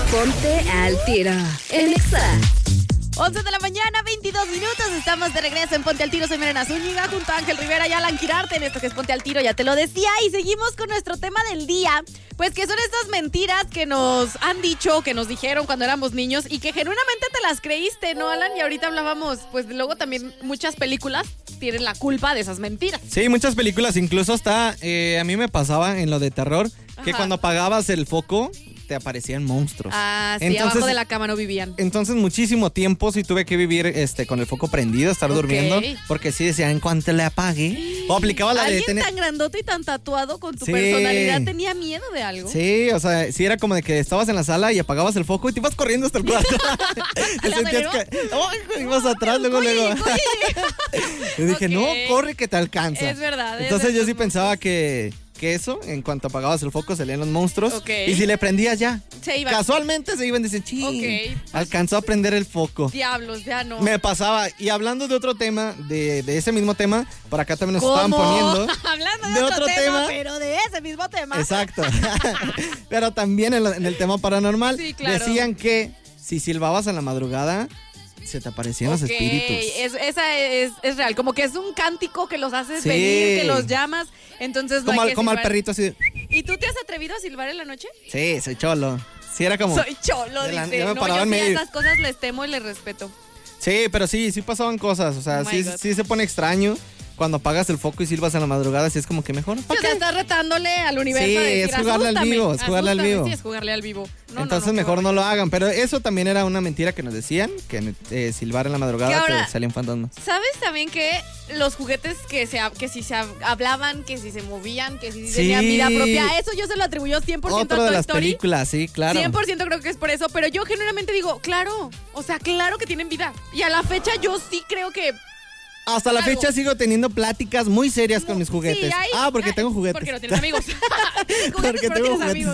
Ponte al tiro en Exa. 11 de la mañana, 22 minutos. Estamos de regreso en Ponte al Tiro. Soy Mirena Zúñiga junto a Ángel Rivera y Alan Quirarte en esto que es Ponte al Tiro, ya te lo decía. Y seguimos con nuestro tema del día, pues que son estas mentiras que nos han dicho, que nos dijeron cuando éramos niños y que genuinamente te las creíste, ¿no, Alan? Y ahorita hablábamos, pues luego también muchas películas tienen la culpa de esas mentiras. Sí, muchas películas, incluso hasta a mí me pasaba en lo de terror, que cuando apagabas el foco te aparecían monstruos. Ah, sí, abajo de la cama no vivían. Entonces muchísimo tiempo sí tuve que vivir con el foco prendido, estar durmiendo, porque sí decían en cuanto le apague. O aplicaba la de ¿Alguien tan grandote y tan tatuado con tu personalidad tenía miedo de algo? Sí, o sea, sí era como de que estabas en la sala y apagabas el foco y te ibas corriendo hasta el cuarto. Sentías que ibas atrás, luego. Y dije, no, corre que te alcanza. Es verdad. Entonces yo sí pensaba que eso, en cuanto apagabas el foco, salían los monstruos. Y si le prendías ya, se iban. Casualmente se iban y dicen, alcanzó a prender el foco. Diablos, ya no. Me pasaba. Y hablando de otro tema, de ese mismo tema, por acá también nos estaban poniendo. Hablando de otro tema, pero de ese mismo tema. Exacto. Pero también en el tema paranormal, decían que si silbabas en la madrugada, se te aparecían los espíritus. Esa es real. Como que es un cántico que los haces venir, que los llamas. Entonces como al perrito así. ¿Y tú te has atrevido a silbar en la noche? Sí, soy cholo. Sí, era como. Soy cholo, dice. Yo sí a esas cosas les temo y les respeto. Sí, pero sí pasaban cosas. O sea, sí se pone extraño. Cuando apagas el foco y silbas en la madrugada, sí es como que mejor. O sea, estás retándole al universo. Sí, de decir, es jugarle al vivo. Sí, es jugarle al vivo. Entonces mejor no lo hagan. Pero eso también era una mentira que nos decían, que silbar en la madrugada te salían fantasmas. ¿Sabes también que los juguetes que si se hablaban, que si se movían, que si tenían vida propia, eso yo se lo atribuyo 100% a Toy Story? Otro de las películas, sí, claro. 100% creo que es por eso. Pero yo genuinamente digo, claro. O sea, claro que tienen vida. Y a la fecha yo sí creo que... Hasta la fecha sigo teniendo pláticas muy serias con mis juguetes. Porque tengo juguetes. Porque no tienes amigos. Porque tengo juguetes. Amigos.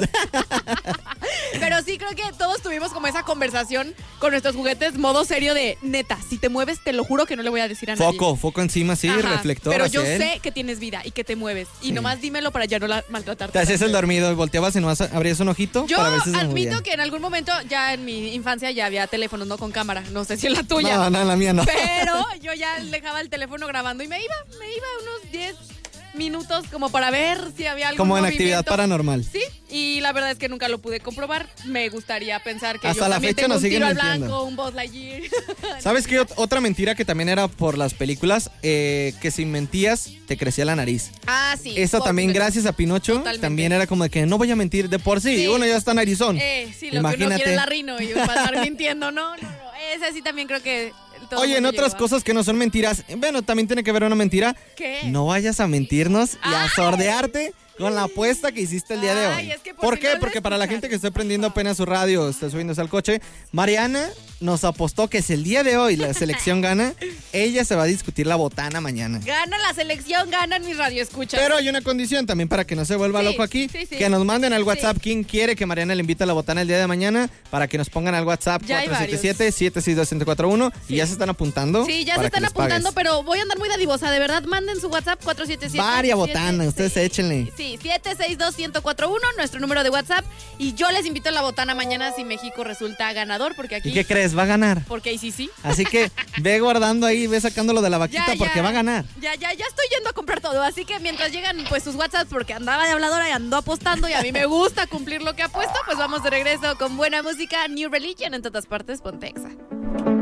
Pero sí creo que todos tuvimos como esa conversación con nuestros juguetes, modo serio de, neta, si te mueves, te lo juro que no le voy a decir a nadie. Foco encima, sí, reflector. Pero yo sé que tienes vida y que te mueves. Y nomás dímelo para ya no maltratarte. Te hacías el dormido y volteabas y nomás abrías un ojito. Yo admito que en algún momento, ya en mi infancia, ya había teléfonos, no con cámara. No sé si en la tuya. No, en la mía no. Pero yo ya dejaba el teléfono grabando y me iba unos 10 minutos como para ver si había algo. Como en actividad paranormal. Sí, y la verdad es que nunca lo pude comprobar. Me gustaría pensar que hasta yo la también fecha tengo nos un siguen tiro al mintiendo. blanco, un Buzz Lightyear. ¿Sabes qué? Otra mentira que también era por las películas, que si mentías te crecía la nariz. Ah, sí. Eso también gracias a Pinocho. Totalmente. También era como de que no voy a mentir de por sí. Uno ya está narizón. Sí, lo que uno quiere es la rino y va a estar mintiendo. No. Ese sí también creo que... Oye, en otras cosas que no son mentiras, bueno, también tiene que ver una mentira. ¿Qué? No vayas a mentirnos y a sordearte con la apuesta que hiciste el día de hoy. Es que ¿Por qué? Porque para la gente que está prendiendo apenas su radio, está subiéndose al coche, Mariana nos apostó que si el día de hoy la selección gana, ella se va a discutir la botana mañana. Gana la selección, ganan mis radioescuchas. Pero hay una condición también para que no se vuelva loco aquí, que nos manden al WhatsApp quién quiere que Mariana le invite a la botana el día de mañana, para que nos pongan al WhatsApp 477-762-1041 y ya se están apuntando. Sí, ya se están apuntando, pero voy a andar muy dadivosa, de verdad, manden su WhatsApp 477. Varia botana, ustedes échenle. Sí, 762-1041, nuestro número de WhatsApp, y yo les invito a la botana mañana si México resulta ganador, porque aquí... ¿Y qué crees? Va a ganar. Porque ahí sí. Así que ve guardando ahí, ve sacándolo de la vaquita porque va a ganar. Ya estoy yendo a comprar todo, así que mientras llegan pues sus WhatsApps, porque andaba de habladora y ando apostando y a mí me gusta cumplir lo que apuesto, pues vamos de regreso con buena música, New Religion en todas partes, Ponte Exa.